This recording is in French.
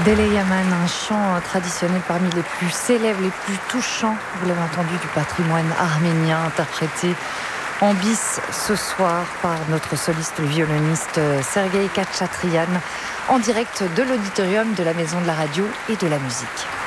Délé Yaman, un chant traditionnel parmi les plus célèbres, les plus touchants, vous l'avez entendu, du patrimoine arménien, interprété en bis ce soir par notre soliste violoniste Sergueï Khatchatrian, en direct de l'auditorium de la Maison de la Radio et de la Musique.